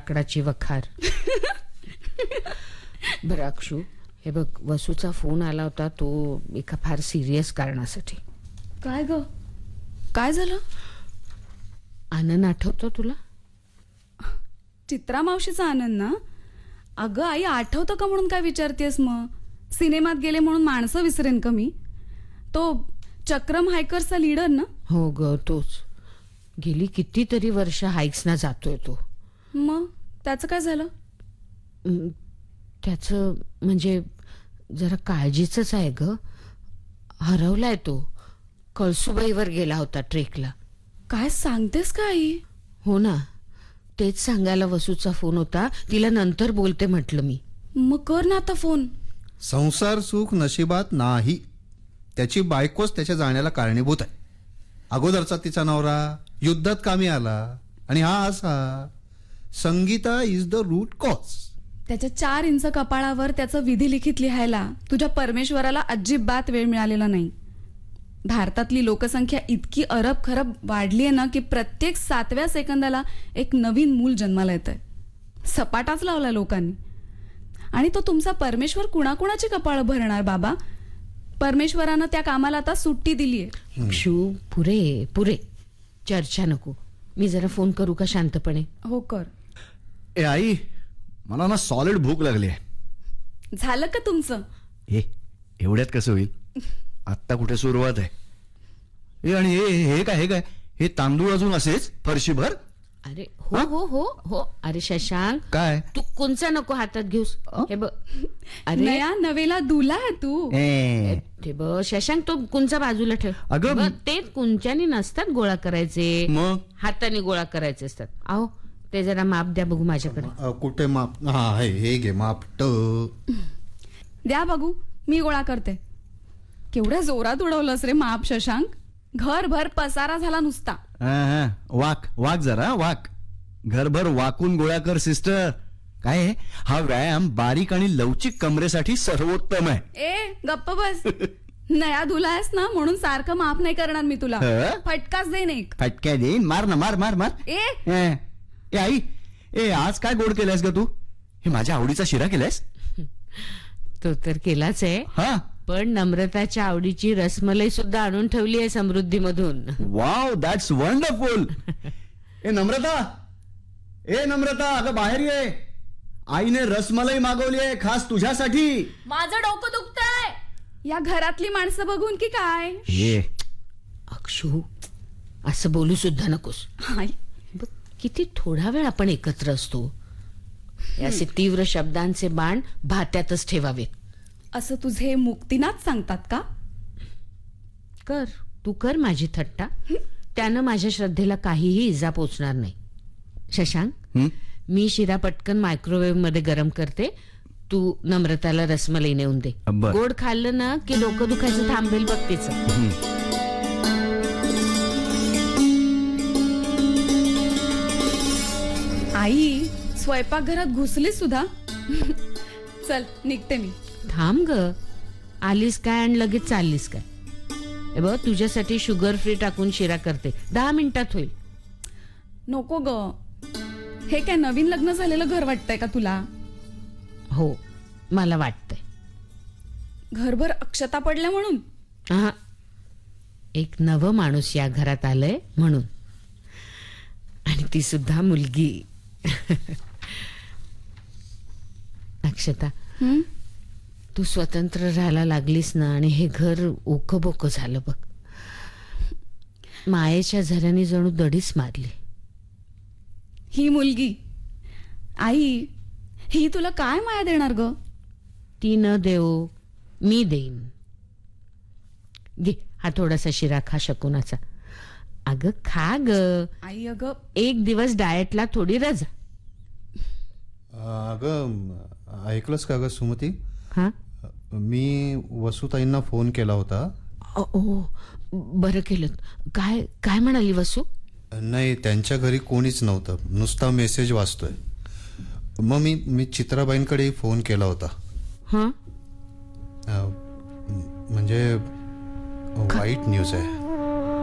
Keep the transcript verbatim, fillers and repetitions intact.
लाकडाची वखार. बरं अक्षू, हे बघ, वसूचा फोन आला होता, तो एका फार सिरियस कारणासाठी. काय ग, काय झालं? आनंद आठवतो तुला? चित्रा मावशीचा आनंद ना? अगं आई, आठवतं का म्हणून काय विचारतेस? मग सिनेमात गेले म्हणून माणसं विसरेन का मी? तो चक्रम हायकर्सचा लीडर ना? हो ग, तोच. गेली कितीतरी वर्ष हाईक्सना जातोय तो. मग त्याचं काय झालं? त्याचं म्हणजे जरा काळजीचंच आहे ग. हरवलाय तो. कळसुबाईवर गेला होता ट्रेकला. काय सांगतेस का आई? हो ना, तेच सांगायला वसूचा फोन होता. तिला नंतर बोलते म्हटलं मी. मग कर ना आता फोन. संसार सुख नशिबात नाही, त्याची बायकोच त्याच्या जाण्याला कारणीभूत आहे. अगोदरचा तिचा नवरा युद्धात कामी आला आणि हा असा. Sangeeta is the route cause. त्याच्या चार इंच कपाळावर त्याचं विधी लिखित लिहायला तुझ्या परमेश्वराला अजिबात वेळ मिळालेला नाही. भारतातली लोकसंख्या इतकी अरब खरब वाढली आहे ना की प्रत्येक सातव्या सेकंदाला एक नवीन मूल जन्माला येत आहे. सपाटाच लावला लोकांनी. आणि तो तुमचा परमेश्वर कुणाकुणाची कपाळ भरणार बाबा? परमेश्वरानं त्या कामाला आता सुट्टी दिलीये. अक्षू, पुरे पुरे चर्चा नको. मी जरा फोन करू का शांतपणे? हो कर. ए आई, मला ना सॉलिड भूक लागली आहे. झालं का तुमचं? ए, एवढ्यात कसं होईल? आत्ता कुठे सुरुवात आहे. ए, आणि हे हे काय हे काय हे तांदूळ अजून असेच फरशीभर? अरे हो हो हो हो. अरे शशांक, काय तू कोणचा नको हातात घेऊस. हे बघ, अरे नया नवेला दुला आहे तू. ए, ते बघ शशांक, तो कुंचा बाजूला ठेव. अगं, बघ, ते कुंच्यानी नसतात गोळा करायचे, मग हाताने गोळा करायचे असतात. अहो, ते जरा माप द्या बघू माझ्याकडे. अ, कुठे माप? हा, हे हे घे माप. ट द्या बघू, मी गोळा करते. केवढ्या जोरात उडवलंस रे माप शशांक. घरभर पसारा झाला नुसता. हा, हा, वाक वाक जरा वाक. घरभर वाकून गोळा कर सिस्टर. काय आहे? हा व्यायाम बारीक आणि लवचिक कमरेसाठी सर्वोत्तम आहे. ए गप्प बस. नया दुला आहेस ना म्हणून सारखं माफ नाही करणार मी तुला. हं? फटकाच देईन एक. फटक्या देईन. मार ना, मार मार मार. ए ए, ए आई, ए आज काय गोड केलंयस ग तू? हे माझ्या आवडीचा शिरा केलायस? तो तर केलाच आहे, हा, पण नम्रताच्या आवडीची रसमलाई सुद्धा आणून ठेवली आहे समृद्धी मधून. Wow, that's wonderful. ए नम्रता, ए नम्रता, अगं बाहेर ये. आईने रसमलाई मागवली आहे खास तुझ्यासाठी. माझं डोकं दुखतंय. या घरातली माणसं बघून की काय? ये अक्षू, असं बोलू सुद्धा नकोस. आई, बघ, किती थोडा वेळ आपण एकत्र असतो. असे तीव्र शब्दांचे बाण भात्यातच ठेवावेत. असं तुझे मुक्तीनाथ सांगतात का? कर, तू कर माझी थट्टा. त्यानं माझ्या श्रद्धेला काहीही इजा पोचणार नाही. शशांक, हं? मी शिरा पटकन मायक्रोवेव्ह मध्ये गरम करते. तू नम्रताला रसमलाई नेऊन दे. बर. गोड खाल्लं ना की डोकं दुखायचं थांबेल बघ तिचं. आई, स्वयंपाकघरात घुसली सुद्धा. चल निघते मी. थांब ग, आलीस काय आणि लगेच चाललीस काय? हे बघ, तुझ्यासाठी शुगर फ्री टाकून शिरा करते. दहा मिनिटात होईल. नको ग. हे काय नवीन लग्न झालेलं घर वाटतंय का तुला? हो, मला वाटतंय. घरभर अक्षता पडल्या म्हणून? हा, एक नवं माणूस या घरात आलंय म्हणून. आणि ती सुद्धा मुलगी. अक्षता, हं? तू स्वतंत्र राहायला लागलीस ना आणि हे घर ओकं बोकं झालं बघ. मायेच्या झऱ्याने जणू दडीच मारली. ही मुलगी, आई, ही तुला काय माया देणार ग? ती न देऊ मी देईन. घे हा थोडासा शिरा खा शकुनाचा. अगं खा ग. आई अगं, एक दिवस डाएटला थोडी रजा. अगं ऐकलंस का ग सुमती? हा, मी वसुताईंना फोन केला होता. ओ, बरं केलं. काय काय म्हणाली वसू? नाही, त्यांच्या घरी कोणीच नव्हतं. नुसता मेसेज वाचतोय. मग मी मी चित्राबाईंकडे फोन केला होता. हा, म्हणजे वाईट न्यूज आहे.